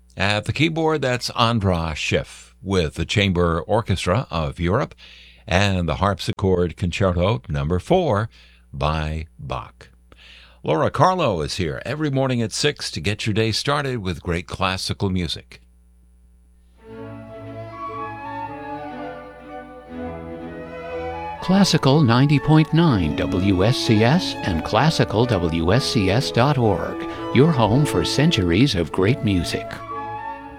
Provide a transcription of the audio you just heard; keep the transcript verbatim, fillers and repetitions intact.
At the keyboard, that's Andras Schiff with the Chamber Orchestra of Europe and the Harpsichord Concerto Number four by Bach. Laura Carlo is here every morning at six to get your day started with great classical music. Classical ninety point nine W S C S and classical W S C S dot org, your home for centuries of great music.